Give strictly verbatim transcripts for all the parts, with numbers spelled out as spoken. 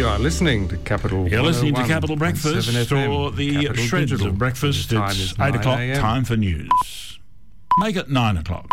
You are listening to Capital. You're listening to Capital Breakfast, or the Capital shreds Digital. of breakfast. The time It's is eight o'clock, nine a m. time for news. Make it nine o'clock.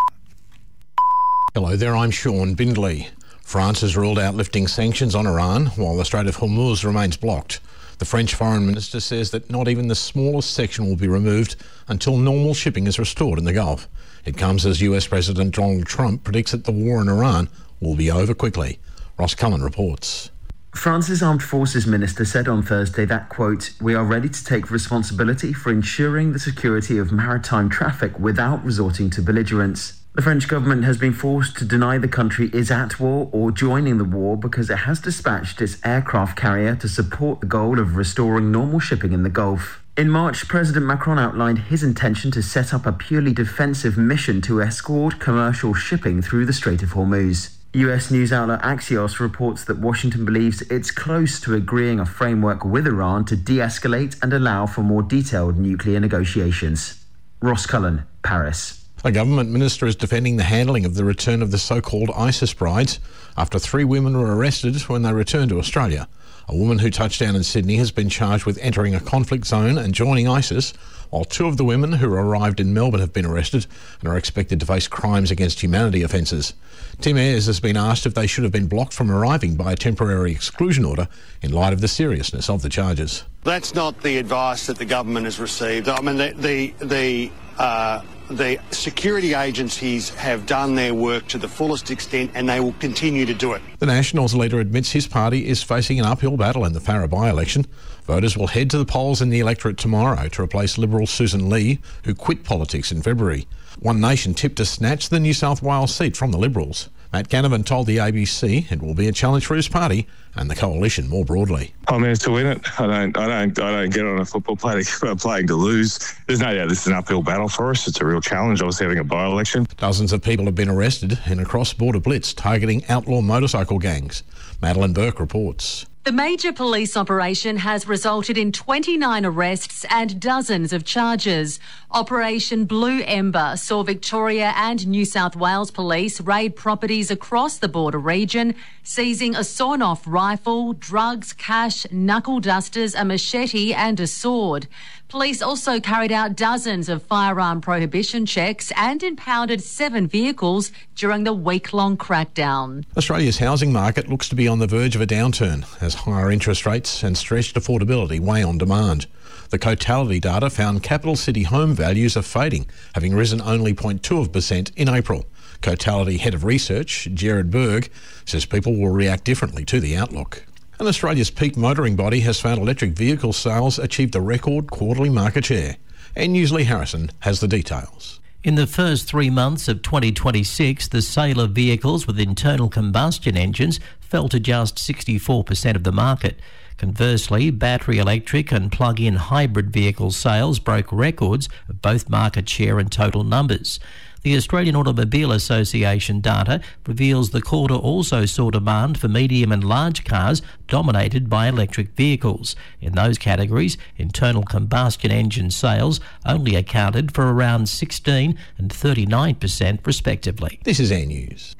Hello there, I'm Sean Bindley. France has ruled out lifting sanctions on Iran while the Strait of Hormuz remains blocked. The French Foreign Minister says that not even the smallest section will be removed until normal shipping is restored in the Gulf. It comes as U S President Donald Trump predicts that the war in Iran will be over quickly. Ross Cullen reports. France's Armed Forces Minister said on Thursday that, quote, "We are ready to take responsibility for ensuring the security of maritime traffic without resorting to belligerence." The French government has been forced to deny the country is at war or joining the war because it has dispatched its aircraft carrier to support the goal of restoring normal shipping in the Gulf. In March, President Macron outlined his intention to set up a purely defensive mission to escort commercial shipping through the Strait of Hormuz. U S news outlet Axios reports that Washington believes it's close to agreeing a framework with Iran to de-escalate and allow for more detailed nuclear negotiations. Ross Cullen, Paris. A government minister is defending the handling of the return of the so-called ISIS brides after three women were arrested when they returned to Australia. A woman who touched down in Sydney has been charged with entering a conflict zone and joining ISIS, while two of the women who arrived in Melbourne have been arrested and are expected to face crimes against humanity offences. Tim Ayres has been asked if they should have been blocked from arriving by a temporary exclusion order in light of the seriousness of the charges. That's not the advice that the government has received. I mean, the the the, uh, the security agencies have done their work to the fullest extent, and they will continue to do it. The Nationals leader admits his party is facing an uphill battle in the Farrer by-election. Voters will head to the polls in the electorate tomorrow to replace Liberal Susan Lee, who quit politics in February. One Nation tipped to snatch the New South Wales seat from the Liberals. Matt Canavan told the A B C it will be a challenge for his party and the coalition more broadly. I'm here to win it. I don't, I don't, I don't get on a football play to, playing to lose. There's no doubt this is an uphill battle for us. It's a real challenge, obviously, having a by-election. Dozens of people have been arrested in a cross-border blitz targeting outlaw motorcycle gangs. Madeline Burke reports. The major police operation has resulted in twenty-nine arrests and dozens of charges. Operation Blue Ember saw Victoria and New South Wales police raid properties across the border region, seizing a sawn-off rifle, drugs, cash, knuckle dusters, a machete and a sword. Police also carried out dozens of firearm prohibition checks and impounded seven vehicles during the week-long crackdown. Australia's housing market looks to be on the verge of a downturn as higher interest rates and stretched affordability weigh on demand. The Cotality data found capital city home values are fading, having risen only zero point two percent in April. Cotality Head of Research, Gerard Berg, says people will react differently to the outlook. And Australia's peak motoring body has found electric vehicle sales achieved a record quarterly market share. And News Lee Harrison has the details. In the first three months of twenty twenty-six, the sale of vehicles with internal combustion engines fell to just sixty-four percent of the market. Conversely, battery electric and plug-in hybrid vehicle sales broke records of both market share and total numbers. The Australian Automobile Association data reveals the quarter also saw demand for medium and large cars dominated by electric vehicles. In those categories, internal combustion engine sales only accounted for around sixteen and thirty-nine percent respectively. This is Air News.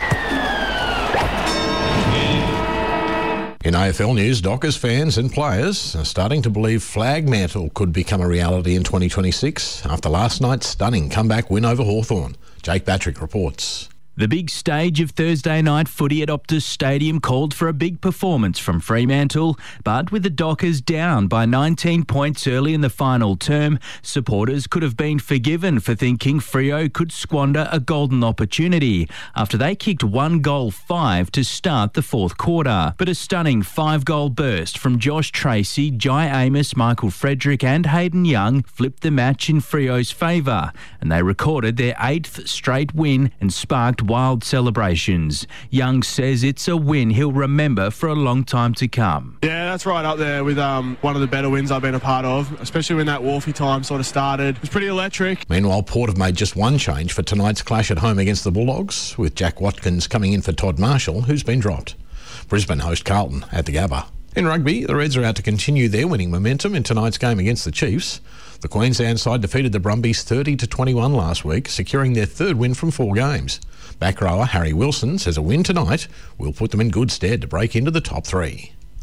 In A F L news, Dockers fans and players are starting to believe flag mantle could become a reality in twenty twenty-six after last night's stunning comeback win over Hawthorn. Jake Patrick reports. The big stage of Thursday night footy at Optus Stadium called for a big performance from Fremantle, but with the Dockers down by nineteen points early in the final term, supporters could have been forgiven for thinking Freo could squander a golden opportunity after they kicked one goal five to start the fourth quarter. But a stunning five-goal burst from Josh Tracy, Jai Amos, Michael Frederick and Hayden Young flipped the match in Freo's favour, and they recorded their eighth straight win and sparked wild celebrations. Young says it's a win he'll remember for a long time to come. Yeah, that's right up there with um, one of the better wins I've been a part of, especially when that Wharfie time sort of started. It was pretty electric. Meanwhile, Port have made just one change for tonight's clash at home against the Bulldogs, with Jack Watkins coming in for Todd Marshall, who's been dropped. Brisbane host Carlton at the Gabba. In rugby, the Reds are out to continue their winning momentum in tonight's game against the Chiefs. The Queensland side defeated the Brumbies thirty to twenty-one last week, securing their third win from four games. Back rower Harry Wilson says a win tonight will put them in good stead to break into the top three.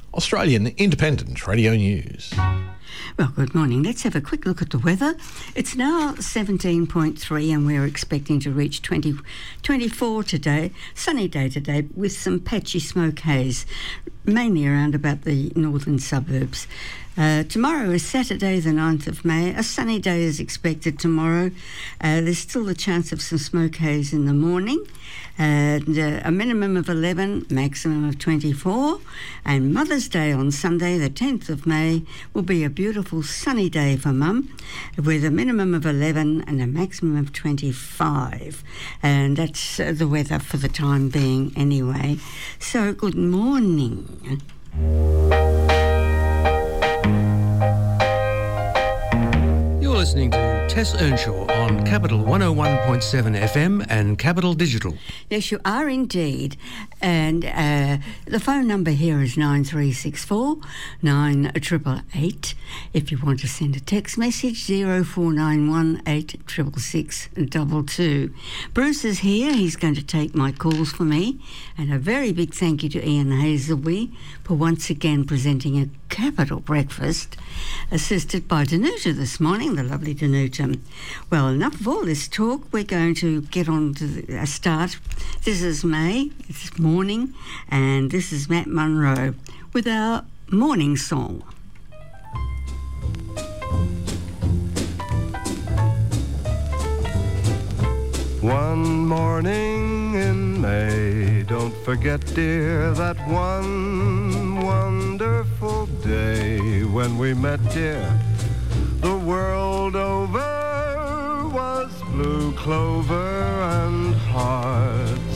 Australian Independent Radio News. Well, good morning. Let's have a quick look at the weather. It's now seventeen point three and we're expecting to reach twenty, twenty-four today. Sunny day today with some patchy smoke haze, mainly around about the northern suburbs. Uh, tomorrow is Saturday the ninth of May. A sunny day is expected tomorrow. Uh, there's still a chance of some smoke haze in the morning. And uh, a minimum of eleven, maximum of twenty-four. And Mother's Day on Sunday, the tenth of May, will be a beautiful sunny day for Mum, with a minimum of eleven and a maximum of twenty-five. And that's uh, the weather for the time being anyway. So, good morning. You're listening to Tess Earnshaw on Capital one oh one point seven F M and Capital Digital. Yes, you are indeed. And uh, the phone number here is nine three six four, nine eight eight eight. If you want to send a text message, zero four nine one, eight six six six two two. Bruce is here. He's going to take my calls for me. And a very big thank you to Ian Hazelby for once again presenting a capital breakfast, assisted by Danuta this morning, the lovely Danuta. Well, enough of all this talk. We're going to get on to the, a start. This is May. It's morning, and this is Matt Munro with our morning song. One morning in May, don't forget, dear, that one wonderful day when we met, dear. The world over was blue clover and hearts